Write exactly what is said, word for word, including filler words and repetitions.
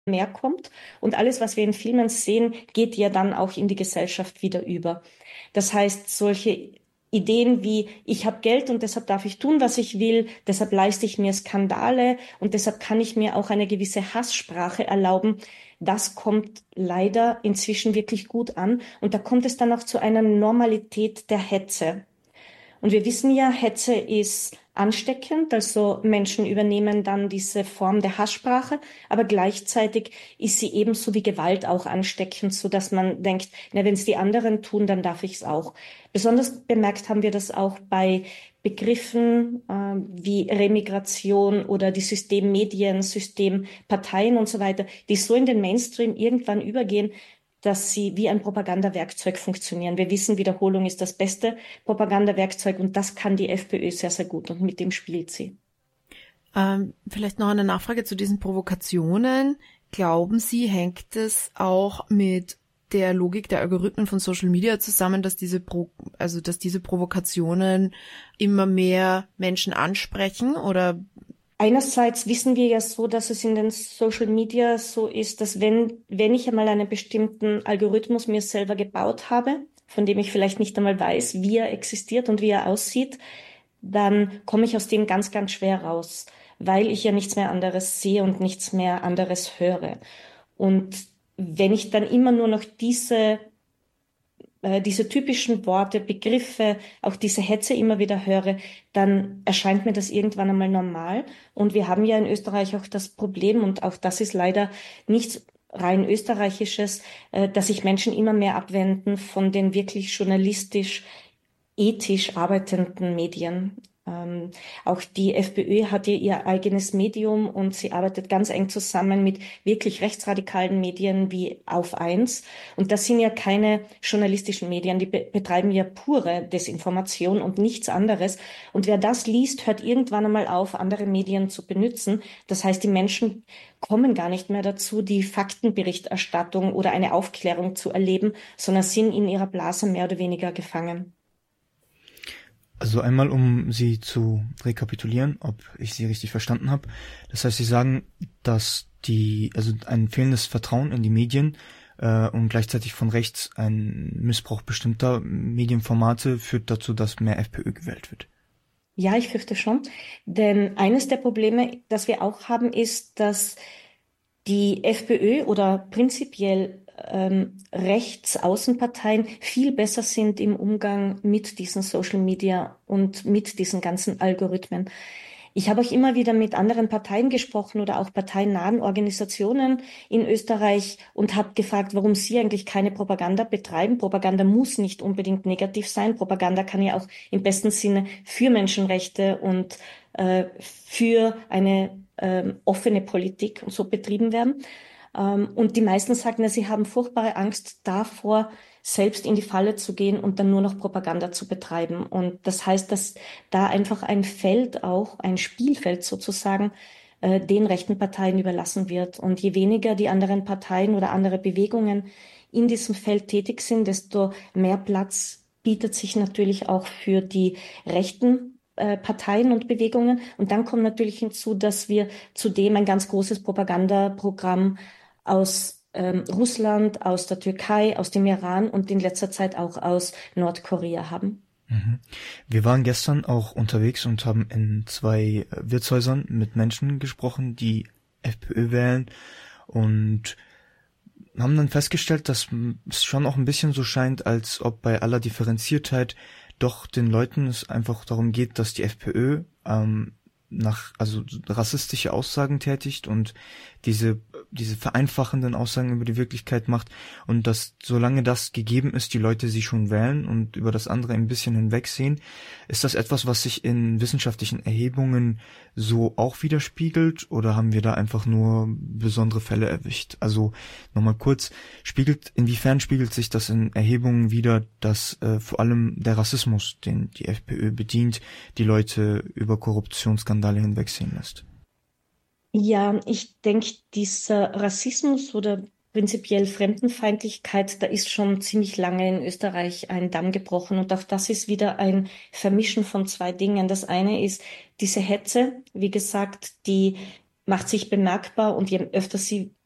mehr kommt. Und alles, was wir in Filmen sehen, geht ja dann auch in die Gesellschaft wieder über. Das heißt, solche Ideen wie, ich habe Geld und deshalb darf ich tun, was ich will, deshalb leiste ich mir Skandale und deshalb kann ich mir auch eine gewisse Hasssprache erlauben, das kommt leider inzwischen wirklich gut an. Und da kommt es dann auch zu einer Normalität der Hetze. Und wir wissen ja, Hetze ist ansteckend, also Menschen übernehmen dann diese Form der Hasssprache, aber gleichzeitig ist sie ebenso wie Gewalt auch ansteckend, so dass man denkt, na, wenn es die anderen tun, dann darf ich es auch. Besonders bemerkt haben wir das auch bei Begriffen äh, wie Remigration oder die Systemmedien, Systemparteien und so weiter, die so in den Mainstream irgendwann übergehen, dass sie wie ein Propagandawerkzeug funktionieren. Wir wissen, Wiederholung ist das beste Propagandawerkzeug und das kann die FPÖ sehr, sehr gut und mit dem spielt sie. Ähm, vielleicht noch eine Nachfrage zu diesen Provokationen. Glauben Sie, hängt es auch mit der Logik der Algorithmen von Social Media zusammen, dass diese Pro, also dass diese Provokationen immer mehr Menschen ansprechen, oder? Einerseits wissen wir ja so, dass es in den Social Media so ist, dass wenn, wenn ich einmal einen bestimmten Algorithmus mir selber gebaut habe, von dem ich vielleicht nicht einmal weiß, wie er existiert und wie er aussieht, dann komme ich aus dem ganz, ganz schwer raus, weil ich ja nichts mehr anderes sehe und nichts mehr anderes höre. Und wenn ich dann immer nur noch diese diese typischen Worte, Begriffe, auch diese Hetze immer wieder höre, dann erscheint mir das irgendwann einmal normal. Und wir haben ja in Österreich auch das Problem, und auch das ist leider nichts rein österreichisches, dass sich Menschen immer mehr abwenden von den wirklich journalistisch, ethisch arbeitenden Medien. Ähm, auch die FPÖ hat ja ihr eigenes Medium und sie arbeitet ganz eng zusammen mit wirklich rechtsradikalen Medien wie Auf eins. Und das sind ja keine journalistischen Medien, die be betreiben ja pure Desinformation und nichts anderes. Und wer das liest, hört irgendwann einmal auf, andere Medien zu benutzen. Das heißt, die Menschen kommen gar nicht mehr dazu, die Faktenberichterstattung oder eine Aufklärung zu erleben, sondern sind in ihrer Blase mehr oder weniger gefangen. Also einmal, um Sie zu rekapitulieren, ob ich Sie richtig verstanden habe. Das heißt, Sie sagen, dass die, also ein fehlendes Vertrauen in die Medien äh, und gleichzeitig von rechts ein Missbrauch bestimmter Medienformate führt dazu, dass mehr FPÖ gewählt wird. Ja, ich fürchte schon. Denn eines der Probleme, das wir auch haben, ist, dass die FPÖ oder prinzipiell ähm, Rechtsaußenparteien viel besser sind im Umgang mit diesen Social Media und mit diesen ganzen Algorithmen. Ich habe auch immer wieder mit anderen Parteien gesprochen oder auch parteiennahen Organisationen in Österreich und habe gefragt, warum sie eigentlich keine Propaganda betreiben. Propaganda muss nicht unbedingt negativ sein. Propaganda kann ja auch im besten Sinne für Menschenrechte und äh, für eine äh, offene Politik und so betrieben werden. Ähm, und die meisten sagen, ja, sie haben furchtbare Angst davor, selbst in die Falle zu gehen und dann nur noch Propaganda zu betreiben. Und das heißt, dass da einfach ein Feld auch, ein Spielfeld sozusagen, äh, den rechten Parteien überlassen wird. Und je weniger die anderen Parteien oder andere Bewegungen in diesem Feld tätig sind, desto mehr Platz bietet sich natürlich auch für die rechten äh, Parteien und Bewegungen. Und dann kommt natürlich hinzu, dass wir zudem ein ganz großes Propagandaprogramm aus ähm, Russland, aus der Türkei, aus dem Iran und in letzter Zeit auch aus Nordkorea haben. Mhm. Wir waren gestern auch unterwegs und haben in zwei Wirtshäusern mit Menschen gesprochen, die FPÖ wählen, und haben dann festgestellt, dass es schon auch ein bisschen so scheint, als ob bei aller Differenziertheit doch den Leuten es einfach darum geht, dass die FPÖ ähm, nach, also rassistische Aussagen tätigt und diese, diese vereinfachenden Aussagen über die Wirklichkeit macht, und dass solange das gegeben ist, die Leute sie schon wählen und über das andere ein bisschen hinwegsehen. Ist das etwas, was sich in wissenschaftlichen Erhebungen so auch widerspiegelt, oder haben wir da einfach nur besondere Fälle erwischt? Also nochmal kurz, spiegelt, inwiefern spiegelt sich das in Erhebungen wider, dass äh, vor allem der Rassismus, den die FPÖ bedient, die Leute über Korruptionsskandale hinwegsehen lässt? Ja, ich denke, dieser Rassismus oder prinzipiell Fremdenfeindlichkeit, da ist schon ziemlich lange in Österreich ein Damm gebrochen. Und auch das ist wieder ein Vermischen von zwei Dingen. Das eine ist diese Hetze, wie gesagt, die macht sich bemerkbar, und je öfter sie